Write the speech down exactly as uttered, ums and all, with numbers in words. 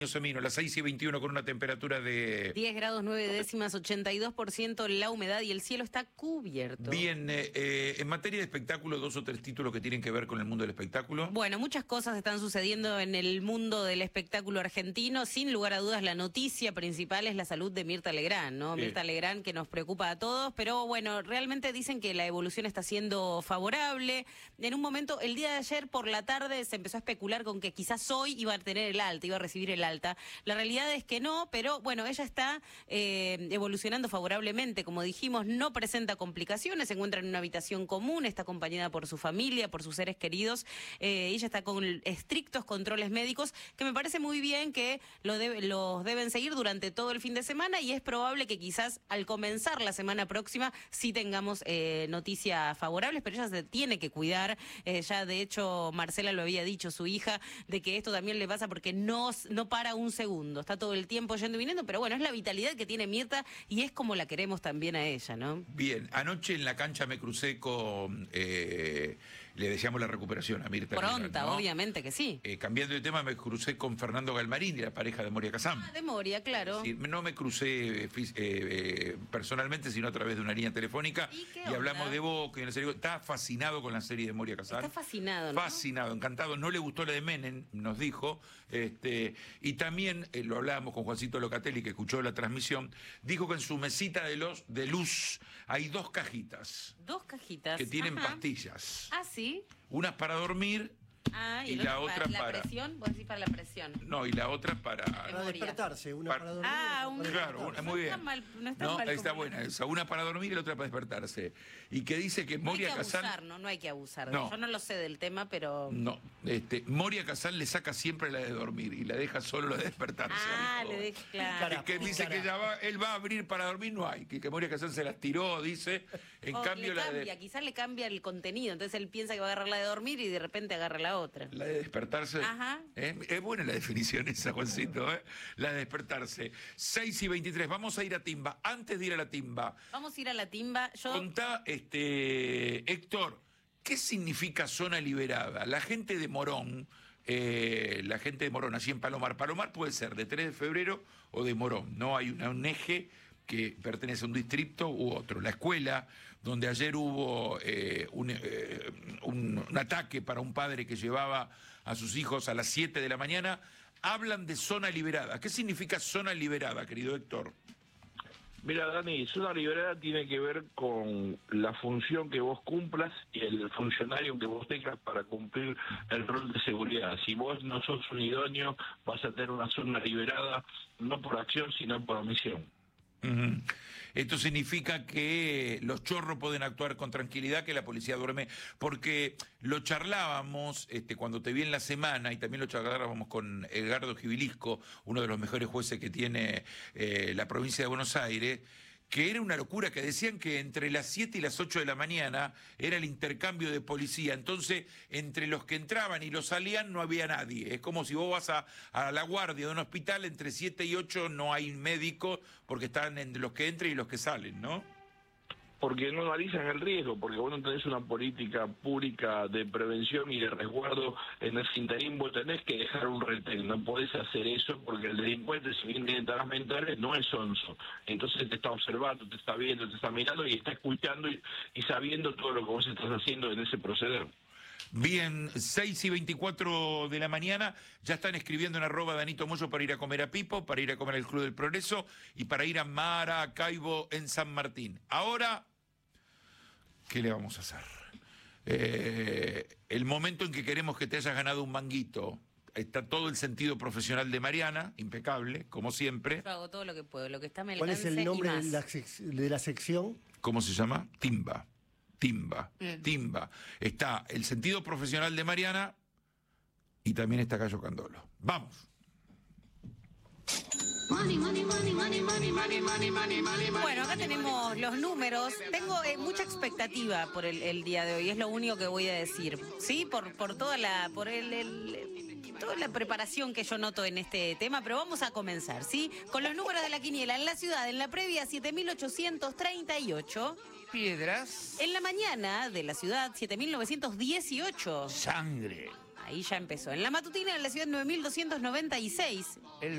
Semino, las seis y veintiuno con una temperatura de... diez grados nueve décimas, ochenta y dos por ciento la humedad y el cielo está cubierto. Bien, eh, eh, en materia de espectáculo, dos o tres títulos que tienen que ver con el mundo del espectáculo. Bueno, muchas cosas están sucediendo en el mundo del espectáculo argentino. Sin lugar a dudas, la noticia principal es la salud de Mirta Legrand, ¿no? Bien. Mirta Legrand, que nos preocupa a todos, pero bueno, realmente dicen que la evolución está siendo favorable. En un momento, el día de ayer por la tarde se empezó a especular con que quizás hoy iba a tener el alta, iba a recibir el alta. La realidad es que no, pero bueno, ella está eh, evolucionando favorablemente, como dijimos, no presenta complicaciones, se encuentra en una habitación común, está acompañada por su familia, por sus seres queridos, eh, ella está con estrictos controles médicos, que me parece muy bien que lo debe, los deben seguir durante todo el fin de semana y es probable que quizás al comenzar la semana próxima sí tengamos eh, noticias favorables, pero ella se tiene que cuidar, eh, ya de hecho Marcela lo había dicho, su hija, de que esto también le pasa porque no, no para un segundo, está todo el tiempo yendo y viniendo, pero bueno, es la vitalidad que tiene Mirta y es como la queremos también a ella, ¿no? Bien, anoche en la cancha me crucé con... Eh, le deseamos la recuperación a Mirta Pronta, Legrand, ¿no? obviamente que sí. Eh, cambiando de tema, me crucé con Fernando Galmarini, la pareja de Moria Kazan. Ah, de Moria, claro. Sí, no me crucé eh, eh, eh, personalmente, sino a través de una línea telefónica. ¿Y qué Y onda? hablamos de Boca y una serie. Está fascinado con la serie de Moria Kazan. Está fascinado, ¿no? Fascinado, encantado. No le gustó la de Menem, nos dijo. Este, y también, eh, lo hablábamos con Juancito Locatelli, que escuchó la transmisión, dijo que en su mesita de, los, de luz hay dos cajitas. Dos cajitas. Que tienen Ajá. pastillas. Ah, sí. Unas para dormir. Ah, y, Y el la otro otra para para- la presión, vos decís para la presión. No, y la otra para... Para Moria. despertarse, una Para- para dormir. Ah, otra un- para Claro, despertarse. una- muy No bien. está mal, no está No, mal está como- buena esa. Una para dormir y la otra para despertarse. Y que dice que No hay que Moria abusar, Kazan... ¿no? No hay que abusar. No. Yo no lo sé del tema, pero... No, este, Moria Kazan le saca siempre la de dormir y la deja solo la de despertarse. Ah, dijo. le dejé claro. Es que dice que ya va, él va a abrir para dormir, no hay. Que, que Moria Kazan se las tiró, dice. En O cambio, le la cambia, de, quizás le cambia el contenido, entonces él piensa que va a agarrar la de dormir y de repente agarra la otra. la de despertarse. Ajá. ¿Eh? Es buena la definición esa, Juancito, ¿eh? La de despertarse. seis y veintitrés, vamos a ir a Timba. Antes de ir a la Timba, Vamos a ir a la timba. Yo... contá, este, Héctor, ¿qué significa zona liberada? La gente de Morón, eh, la gente de Morón, allí en Palomar. Palomar puede ser de tres de febrero o de Morón, no hay una- un eje que pertenece a un distrito u otro. La escuela, donde ayer hubo eh, un, eh, un- un ataque para un padre que llevaba a sus hijos a las siete de la mañana, hablan de zona liberada. ¿Qué significa zona liberada, querido Héctor? Mira, Dani, zona liberada tiene que ver con la función que vos cumplas y el funcionario que vos tengas para cumplir el rol de seguridad. Si vos no sos un idóneo, vas a tener una zona liberada, no por acción, sino por omisión. Ujú. Esto significa que los chorros pueden actuar con tranquilidad, que la policía duerme, porque lo charlábamos este, cuando te vi en la semana y también lo charlábamos con Edgardo Gibilisco, uno de los mejores jueces que tiene eh, la provincia de Buenos Aires, que era una locura, que decían que entre las siete y las ocho de la mañana era el intercambio de policía, entonces entre los que entraban y los salían no había nadie, es como si vos vas a, a la guardia de un hospital, entre siete y ocho no hay médicos, porque están entre los que entran y los que salen, ¿no? Porque no analizan el riesgo, porque vos no tenés una política pública de prevención y de resguardo en ese interín, vos tenés que dejar un retén, no podés hacer eso porque el delincuente, si bien tiene taras mentales, no es onzo, entonces te está observando, te está viendo, te está mirando y está escuchando y, y sabiendo todo lo que vos estás haciendo en ese proceder. Bien, seis y veinticuatro de la mañana, ya están escribiendo en arroba Danito Moyo para ir a comer a Pipo, para ir a comer al Club del Progreso y para ir a Maracaibo en San Martín. Ahora, ¿qué le vamos a hacer? Eh, el momento en que queremos que te hayas ganado un manguito, está todo el sentido profesional de Mariana, impecable, como siempre. Yo hago todo lo que puedo, lo que está a mi ¿Cuál es alcance el nombre y de más. la, sec- de la sección? ¿Cómo se llama? Timba. Timba. Mm. Timba. Está el sentido profesional de Mariana y también está Cayo Candolo. Vamos. Bueno, acá tenemos los números. Tengo eh, mucha expectativa por el, el día de hoy, es lo único que voy a decir. Sí, por, por toda la, por el, el- toda la preparación que yo noto en este tema, pero vamos a comenzar, ¿sí? Con los números de la quiniela en la ciudad, en la previa siete mil ochocientos treinta y ocho. Piedras. En la mañana de la ciudad siete mil novecientos dieciocho. Sangre. Ahí ya empezó. En la matutina de la ciudad nueve mil doscientos noventa y seis. El